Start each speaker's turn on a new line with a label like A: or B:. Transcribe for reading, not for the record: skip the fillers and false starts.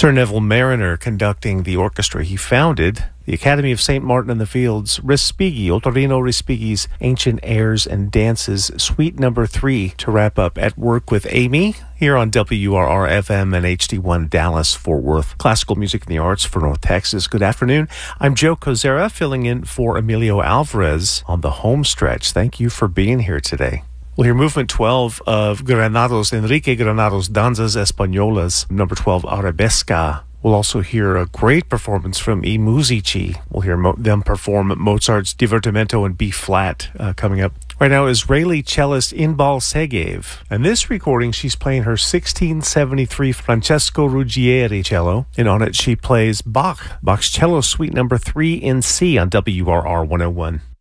A: Sir Neville Mariner conducting the orchestra he founded, the Academy of St. Martin in the Fields, Respighi, Ottorino Respighi's Ancient Airs and Dances, Suite Number 3, to wrap up At Work with Amy, here on WRR-FM and HD1 Dallas, Fort Worth. Classical music and the arts for North Texas. Good afternoon. I'm Joe Kozera, filling in for Emilio Alvarez on the home stretch. Thank you for being here today. We'll hear movement 12 of Enrique Granado's Danzas Españolas, number 12, Arabesca. We'll also hear a great performance from I Musici. We'll hear them perform Mozart's Divertimento in B-flat coming up. Right now, Israeli cellist Inbal Segev. And this recording, she's playing her 1673 Francesco Ruggieri cello. And on it, she plays Bach's Cello Suite Number 3 in C on WRR 101.